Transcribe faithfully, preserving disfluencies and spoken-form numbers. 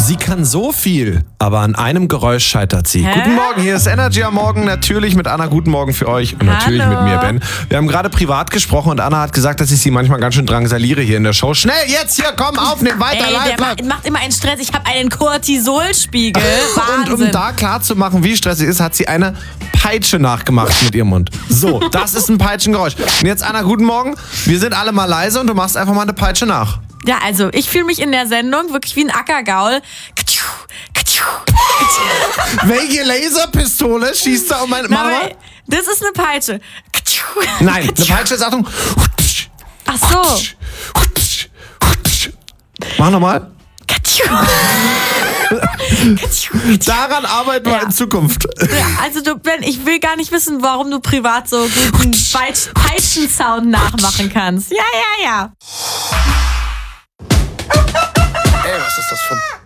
Sie kann so viel, aber an einem Geräusch scheitert sie. Hä? Guten Morgen, hier ist Energy am Morgen, natürlich mit Anna. Guten Morgen für euch und natürlich Hallo. mit mir, Ben. Wir haben gerade privat gesprochen und Anna hat gesagt, dass ich sie manchmal ganz schön drangsaliere hier in der Show. Schnell, jetzt hier, komm, aufnehmen, weiter, Ey, live, der macht, macht immer einen Stress. Ich habe einen Cortisolspiegel. Und Wahnsinn. um da klar zu machen, wie stressig ist, hat sie eine Peitsche nachgemacht mit ihrem Mund. So, das ist ein Peitschengeräusch. Und jetzt, Anna, guten Morgen. Wir sind alle mal leise und du machst einfach mal eine Peitsche nach. Ja, also ich fühle mich in der Sendung wirklich wie ein Ackergaul. Welche Laserpistole schießt da um meine Na, Mama? aber das ist eine Peitsche. Nein, eine Peitsche ist, Achtung. Ach so. Mach nochmal. Daran arbeiten wir Ja. in Zukunft. Ja, also du, Ben, ich will gar nicht wissen, warum du privat so guten Peitsch- Peitschen-Sound nachmachen kannst. Ja, ja, ja. Ey, was ist das für ein